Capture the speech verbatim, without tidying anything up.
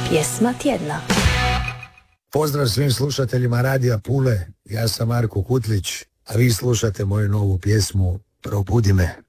Pjesma tjedna. Pozdrav svim slušateljima Radija Pule, ja sam Marko Kutlić, a vi slušate moju novu pjesmu Probudi me.